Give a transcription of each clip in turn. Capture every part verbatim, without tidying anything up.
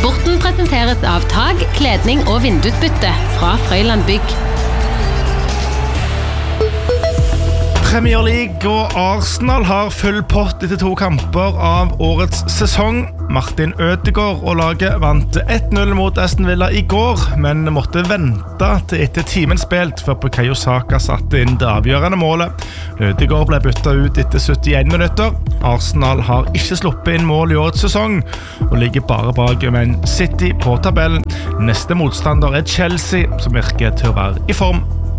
Sporten presenteres av tag, kledning og vindusbytte fra Frøyland Bygg. Premier League og Arsenal har full pott etter to kamper av årets sesong. Martin Ødegaard og laget vant ett null mot Aston Villa i går, men måtte vente til etter timen spilt før Bukayo Saka satte inn det avgjørende målet. Ødegaard ble byttet ut etter syttien minutter. Arsenal har ikke sluppet inn mål i årets sesong og ligger bare bak Man City på tabellen. Neste motstander er Chelsea, som virker til å være i form.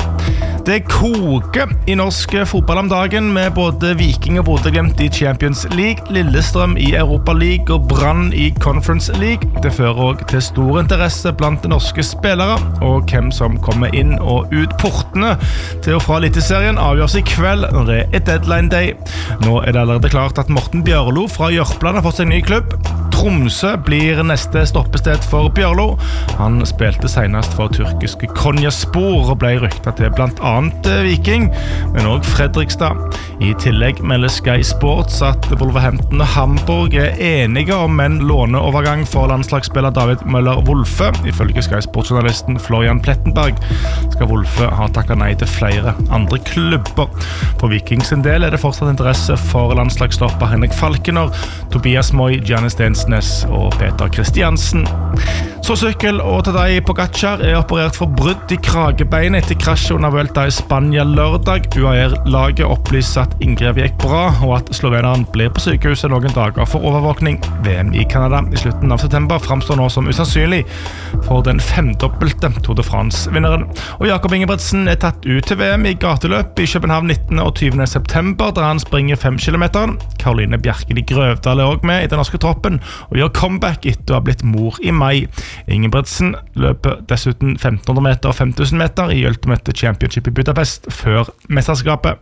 Det koker i norsk fotball om dagen med både Viking og Bodø/Glimt i Champions League, Lillestrøm i Europa League og Brann i Conference League. Det fører også til stor interesse blant norske spillere, og hvem som kommer inn og ut portene til og fra Eliteserien avgjøres i kveld når det er deadline day. Nå er det allerede klart at Morten Bjørlo fra Jørpeland har fått seg ny klubb. Tromsø blir neste stoppested for Bjørlo. Han spilte senest for tyrkiske Konyaspor og ble ryktet til blant annet Viking, men også Fredrikstad. I tillegg melder Sky Sports at Wolverhampton og Hamburg er enige om en låneovergang for landslagsspiller David Møller-Wolfe. Ifølge Sky Sports-journalisten Florian Plettenberg skal Wolfe ha takket nei til flere andre klubber. For Vikings en del er det fortsatt interesse for landslagsstopper Henrik Falkener, Tobias Moy, Gianni Stensnes og Peter Kristiansen. Så sykkel og Tadej Pogačar er operert for brudd i kragebeinet etter krasjet under Vuelta i Spania lørdag. U A E-laget opplyser at inngrep gikk bra, og at sloveneren blir på sykehuset noen dager for overvåkning. V M i Canada i slutten av september fremstår nå som usannsynlig for den femdobbelte Tour de France-vinneren. Og Jakob Ingebrigtsen er tatt ut til V M i gateløp i København nittende og tyvende september, der han springer fem kilometer. Karoline Bjerkeli Grøvdal er også med i den norske troppen, og gjør comeback etter å ha blitt mor i mai. Ingebrigtsen løper dessuten femten hundre meter og fem tusen meter i Ultimate Championship i Budapest før mesterskapet.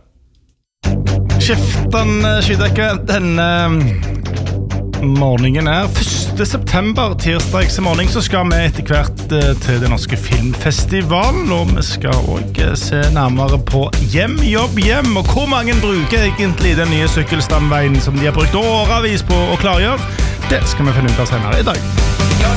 Skiften skydekke denne morgenen er første september, tirsdags morgen, så skal vi etter hvert til den norske filmfestivalen, og vi skal også se nærmere på hjem, jobb, hjem, og hvor mange bruker egentlig den nye sykkelstamveien som de har brukt årevis på å klargjøre. Det skal vi finne ut av senere i dag.